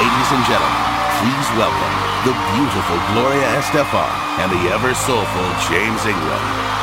Ladies and gentlemen, please welcome the beautiful Gloria Estefan and the ever-soulful James Ingram.